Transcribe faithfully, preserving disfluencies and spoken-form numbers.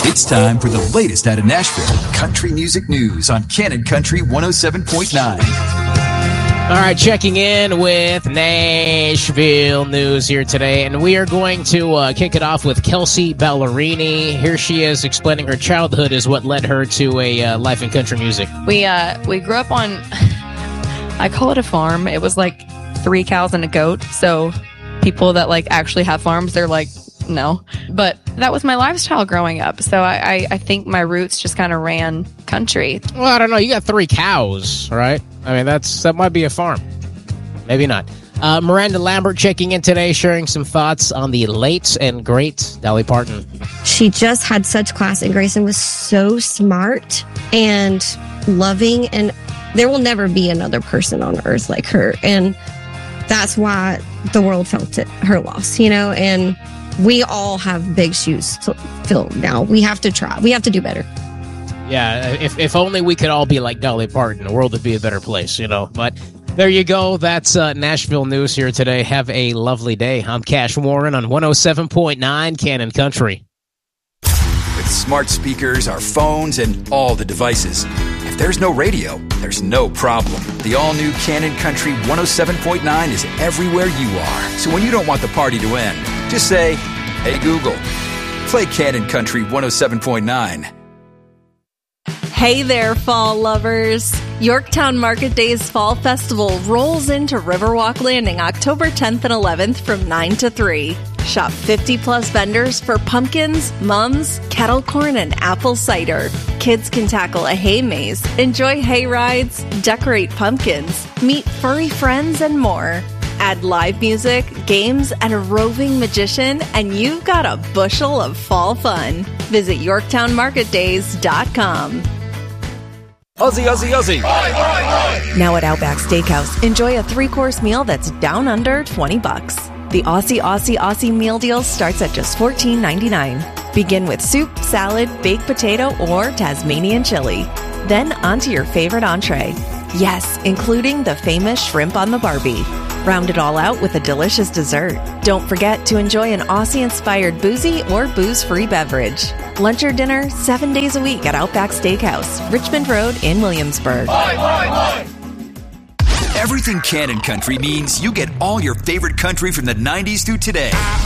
It's time for the latest out of Nashville country music news on Cannon Country one oh seven point nine. All right, checking in with Nashville news here today, and we are going to uh, kick it off with Kelsea Ballerini. Here she is explaining her childhood is what led her to a uh, life in country music. We uh we grew up on, I call it a farm. It was like three cows and a goat. So people that like actually have farms, they're like, no. But that was my lifestyle growing up. So I, I, I think my roots just kind of ran country. Well, I don't know. You got three cows, right? I mean, that's that might be a farm. Maybe not. Uh, Miranda Lambert checking in today, sharing some thoughts on the late and great Dolly Parton. She just had such class and grace and was so smart and loving. And there will never be another person on earth like her. And that's why the world felt it, her loss, you know, and we all have big shoes to fill now. We have to try. We have to do better. Yeah, if if only we could all be like Dolly Parton, the world would be a better place, you know. But there you go. That's uh, Nashville news here today. Have a lovely day. I'm Cash Warren on one oh seven point nine Cannon Country. With smart speakers, our phones, and all the devices, if there's no radio, there's no problem. The all-new Cannon Country one oh seven point nine is everywhere you are. So when you don't want the party to end, just say, hey, Google, play Cannon Country one oh seven point nine. Hey there, fall lovers! Yorktown Market Days Fall Festival rolls into Riverwalk Landing October tenth and eleventh from nine to three. Shop fifty plus vendors for pumpkins, mums, kettle corn, and apple cider. Kids can tackle a hay maze, enjoy hay rides, decorate pumpkins, meet furry friends, and more. Add live music, games, and a roving magician, and you've got a bushel of fall fun. Visit yorktown market days dot com. Aussie, Aussie, Aussie. Now at Outback Steakhouse, enjoy a three-course meal that's down under twenty bucks. The Aussie, Aussie, Aussie meal deal starts at just fourteen ninety-nine. Begin with soup, salad, baked potato, or Tasmanian chili. Then onto your favorite entree. Yes, including the famous shrimp on the Barbie. Round it all out with a delicious dessert. Don't forget to enjoy an Aussie-inspired boozy or booze-free beverage. Lunch or dinner, seven days a week at Outback Steakhouse, Richmond Road in Williamsburg. Bye, bye, bye. Everything Cannon Country means you get all your favorite country from the nineties through today.